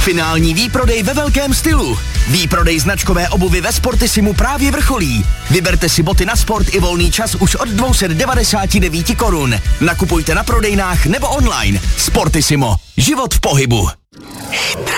Finální výprodej ve velkém stylu. Výprodej značkové obuvy ve Sportissimu právě vrcholí. Vyberte si boty na sport i volný čas už od 299 korun. Nakupujte na prodejnách nebo online. Sportissimo. Život v pohybu.